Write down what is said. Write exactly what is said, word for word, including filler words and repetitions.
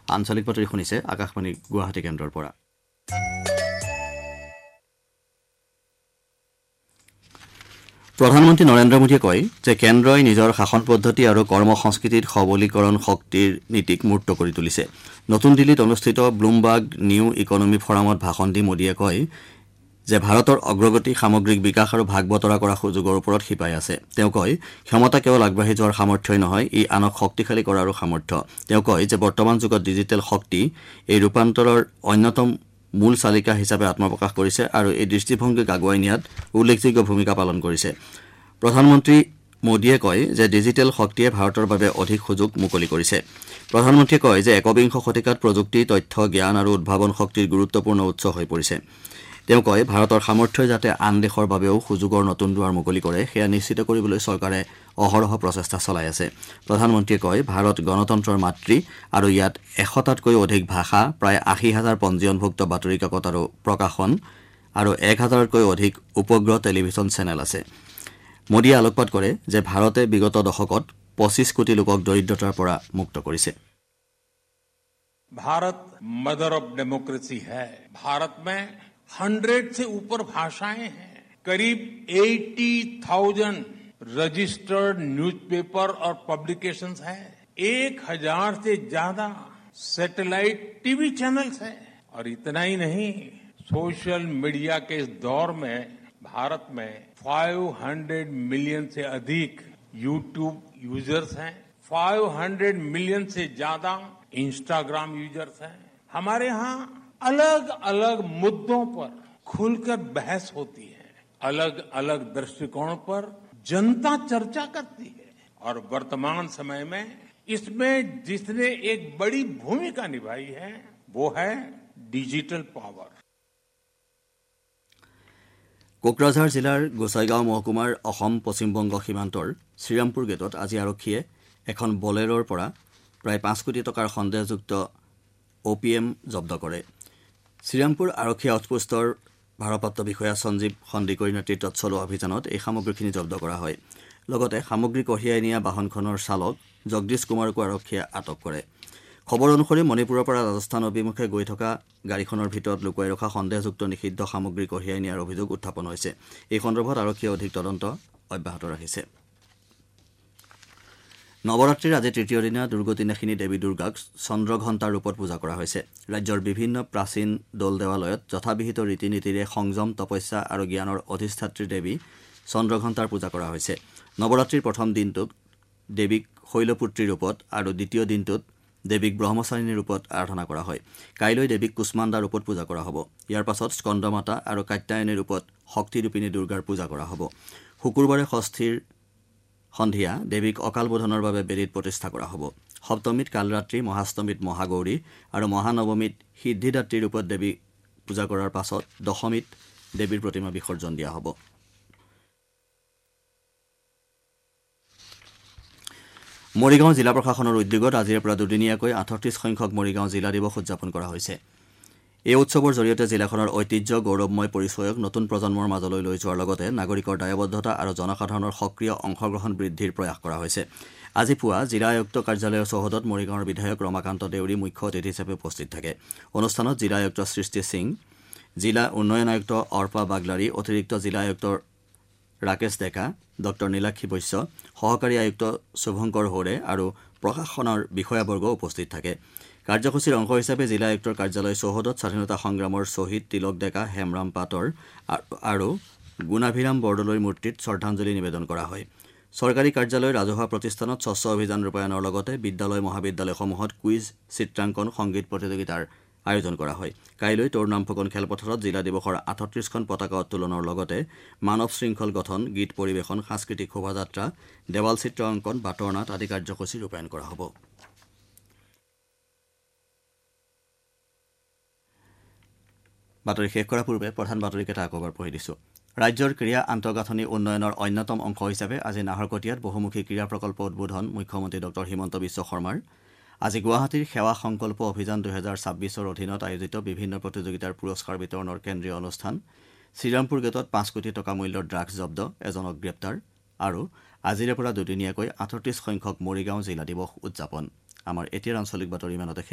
আঞ্চলিক বাতৰি শুনিছে আকাশবাণী গুৱাহাটী কেন্দ্ৰৰ পৰা। প্ৰধানমন্ত্ৰী নৰেন্দ্ৰ মোদীয়ে কয় যে কেন্দ্ৰই নিজৰ শাসন পদ্ধতি আৰু কৰ্ম সংস্কৃতিৰ সবলীকৰণ শক্তিৰ নীতিক মূৰ্ত কৰি তুলিছে। নতুন দিল্লীত অনুষ্ঠিত ব্লুমবাৰ্গ নিউ ইকনমি ফৰামত ভাষণ দি মোদীয়ে কয় যে ভাৰতৰ অগ্ৰগতি সামগ্ৰিক বিকাশ আৰু ভাগ বতৰা কৰা সুযোগৰ ওপৰত শিপাই আছে। তেওঁ কয় ক্ষমতা কেৱল আগবাঢ়ি যোৱাৰ সামৰ্থ্যই নহয়, ই আনক শক্তিশালী কৰাৰো সামৰ্থ্য। তেওঁ কয় যে বৰ্তমান যুগত ডিজিটেল শক্তি এই ৰূপান্তৰৰ অন্যতম মূল চালিকা হিচাপে আত্মপ্ৰকাশ কৰিছে আৰু এই দৃষ্টিভংগীক আগুৱাই নিয়াত উল্লেখযোগ্য ভূমিকা পালন কৰিছে। প্ৰধানমন্ত্ৰী মোদীয়ে কয় যে ডিজিটেল শক্তিয়ে ভাৰতৰ বাবে অধিক সুযোগ মুকলি কৰিছে। প্ৰধানমন্ত্ৰীয়ে কয় যে একবিংশ শতিকাত প্ৰযুক্তি, তথ্য, জ্ঞান আৰু উদ্ভাৱন শক্তিৰ গুৰুত্বপূৰ্ণ উৎস হৈ পৰিছে। তেওঁ কয় ভাৰতৰ সামৰ্থ্যই যাতে আন দেশৰ বাবেও সুযোগৰ নতুন দুৱাৰ মুকলি কৰে সেয়া নিশ্চিত কৰিবলৈ চৰকাৰে অহৰহ প্ৰচেষ্টা চলাই আছে। প্ৰধানমন্ত্ৰীয়ে কয় ভাৰত গণতন্ত্ৰৰ মাতৃ আৰু ইয়াত এশটাতকৈও অধিক ভাষা, প্ৰায় আশী হাজাৰ পঞ্জীয়নভুক্ত বাতৰি কাকত আৰু প্ৰকাশন আৰু এক হাজাৰতকৈও অধিক উপগ্ৰহ টেলিভিছন চেনেল আছে। মোদীয়ে আলোকপাত কৰে যে ভাৰতে বিগত দশকত পঁচিছ কোটি লোকক দৰিদ্ৰতাৰ পৰা মুক্ত কৰিছে। भारत मदर ऑफ डेमोक्रेसी है। भारत में हंड्रेड से ऊपर भाषाएं हैं। करीब अस्सी हज़ार रजिस्टर्ड न्यूज़पेपर और पब्लिकेशंस हैं। एक हजार से ज्यादा सैटेलाइट टीवी चैनल्स हैं। और इतना ही नहीं, सोशल मीडिया के इस दौर में भारत में पाँच सौ मिलियन से अधिक यूट्यूब यूजर्स हैं। पाँच सौ मिलियन से ज्यादा इंस्टाग्राम यूजर्स हैं। हमारे यहाँ अलग अलग मुद्दों पर खुलकर बहस होती है, अलग अलग दृष्टिकोण पर जनता चर्चा करती है। और वर्तमान समय में इसमें जिसने एक बड़ी भूमिका निभाई है वो है डिजिटल पावर। কোকৰাঝাৰ জিলাৰ গোসাইগাঁও মহকুমাৰ অসম পশ্চিমবংগ সীমান্তৰ শ্ৰীৰামপুৰ গেটত আজি আৰক্ষীয়ে এখন বলেৰৰ পৰা প্ৰায় পাঁচ কোটি টকাৰ সন্দেহযুক্ত অ' পি এম জব্দ কৰে। শ্ৰীৰামপুৰ আৰক্ষী আউটপোষ্টৰ ভাৰপ্ৰাপ্ত বিষয়া সঞ্জীৱ সন্দিকৈৰ নেতৃত্বত চলোৱা অভিযানত এই সামগ্ৰীখিনি জব্দ কৰা হয়। লগতে সামগ্ৰী কঢ়িয়াই নিয়া বাহনখনৰ চালক জগদীশ কুমাৰকো আৰক্ষীয়ে আটক কৰে। খবৰ অনুসৰি মণিপুৰৰ পৰা ৰাজস্থান অভিমুখে গৈ থকা গাড়ীখনৰ ভিতৰত লুকুৱাই ৰখা সন্দেহযুক্ত নিষিদ্ধ সামগ্ৰী কঢ়িয়াই নিয়াৰ অভিযোগ উত্থাপন হৈছে। এই সন্দৰ্ভত আৰক্ষীয়ে অধিক তদন্ত অব্যাহত ৰাখিছে। নৱৰাত্ৰিৰ আজি তৃতীয় দিনা দুৰ্গতিনাশিনী দেৱী দুৰ্গাক চন্দ্ৰঘণ্টাৰ ৰূপত পূজা কৰা হৈছে। ৰাজ্যৰ বিভিন্ন প্ৰাচীন দৌল দেৱালয়ত যথাবিহিত ৰীতি নীতিৰে সংযম, তপস্যা আৰু জ্ঞানৰ অধিষ্ঠাত্ৰী দেৱী চন্দ্ৰঘণ্টাৰ পূজা কৰা হৈছে। নৱৰাত্ৰিৰ প্ৰথম দিনটোত দেৱীক শৈলপুত্ৰী ৰূপত আৰু দ্বিতীয় দিনটোত দেৱীক ব্ৰহ্মচাৰিণী ৰূপত আৰাধনা কৰা হয়। কাইলৈ দেৱীক কুষ্মাণ্ডা ৰূপত পূজা কৰা হ'ব। ইয়াৰ পাছত স্কন্দমাতা আৰু কাত্যায়নী ৰূপত শক্তিৰূপিণী দুৰ্গাৰ পূজা কৰা হ'ব। শুকুৰবাৰে ষষ্ঠীৰ সন্ধিয়া দেৱীক অকাল বোধনৰ বাবে বেদীত প্ৰতিষ্ঠা কৰা হ'ব। সপ্তমীত কালৰাত্ৰি, মহাষ্টমীত মহাগৌৰী আৰু মহানৱমীত সিদ্ধিদাত্ৰী ৰূপত দেৱী পূজা কৰাৰ পাছত দশমীত দেৱীৰ প্ৰতিমা বিসৰ্জন দিয়া হ'ব। মৰিগাঁও জিলা প্ৰশাসনৰ উদ্যোগত আজিৰে পৰা দুদিনীয়াকৈ আঠত্ৰিশ সংখ্যক মৰিগাঁও জিলা দিৱস উদযাপন কৰা হৈছে। এই উৎসৱৰ জৰিয়তে জিলাখনৰ ঐতিহ্য, গৌৰৱময় পৰিচয়ক নতুন প্ৰজন্মৰ মাজলৈ লৈ যোৱাৰ লগতে নাগৰিকৰ দায়বদ্ধতা আৰু জনসাধাৰণৰ সক্ৰিয় অংশগ্ৰহণ বৃদ্ধিৰ প্ৰয়াস কৰা হৈছে। আজি পুৱা জিলা আয়ুক্ত কাৰ্যালয়ৰ চৌহদত মৰিগাঁৱৰ বিধায়ক ৰমাকান্ত দেউৰী মুখ্য অতিথি হিচাপে উপস্থিত থাকে। অনুষ্ঠানত জিলা আয়ুক্ত সৃষ্টি সিং, জিলা উন্নয়ন আয়ুক্ত অৰ্পা বাগলাৰী, অতিৰিক্ত জিলা আয়ুক্ত ৰাকেশ ডেকা, ডক্টৰ নীলাক্ষী বৈশ্য, সহকাৰী আয়ুক্ত শুভংকৰ হোৰে আৰু প্ৰশাসনৰ বিষয়াবৰ্গ উপস্থিত থাকে। কাৰ্যসূচীৰ অংশ হিচাপে জিলা আয়ুক্তৰ কাৰ্যালয় চৌহদত স্বাধীনতা সংগ্ৰামৰ শ্বহীদ তিলক ডেকা, হেমৰাম পাটৰ আৰু গুণাভিৰাম বৰদলৈৰ মূৰ্তিত শ্ৰদ্ধাঞ্জলি নিবেদন কৰা হয়। চৰকাৰী কাৰ্যালয়, ৰাজহুৱা প্ৰতিষ্ঠানত স্বচ্ছ অভিযান ৰূপায়ণৰ লগতে বিদ্যালয়, মহাবিদ্যালয়সমূহত কুইজ, চিত্ৰাংকন, সংগীত প্ৰতিযোগিতাৰ আয়োজন কৰা হয়। কাইলৈ তৰুণাম ফুকন খেলপথাৰত জিলা দিৱসৰ আঠত্ৰিশখন পতাকা উত্তোলনৰ লগতে মানৱ শৃংখল গঠন, গীত পৰিৱেশন, সাংস্কৃতিক শোভাযাত্ৰা, দেৱাল চিত্ৰ অংকন, বাটৰ নাট আদি কাৰ্যসূচী ৰূপায়ণ কৰা হ'ব। বাতৰি শেষ কৰাৰ পূৰ্বে প্ৰধান বাতৰিকেইটা আকৌ এবাৰ পঢ়ি দিছো। ৰাজ্যৰ ক্ৰীড়া আন্তঃগাঁথনি উন্নয়নৰ অন্যতম অংশ হিচাপে আজি নাহৰকটীয়াত বহুমুখী ক্ৰীড়া প্ৰকল্প উদ্বোধন মুখ্যমন্ত্ৰী ডঃ হিমন্ত বিশ্ব শৰ্মাৰ। আজি গুৱাহাটীৰ সেৱা সংকল্প অভিযান দুহেজাৰ ছাব্বিছৰ অধীনত আয়োজিত বিভিন্ন প্ৰতিযোগিতাৰ পুৰস্কাৰ বিতৰণৰ কেন্দ্ৰীয় অনুষ্ঠান। শ্ৰীৰামপুৰ গেটত পাঁচ কোটি টকা মূল্যৰ ড্ৰাগছ জব্দ, এজনক গ্ৰেপ্তাৰ। আৰু আজিৰে পৰা দুদিনীয়াকৈ আঠত্ৰিশ সংখ্যক মৰিগাঁও জিলা দিৱস উদযাপন। আমাৰ এতিয়াৰ আঞ্চলিক বাতৰি ইমানতে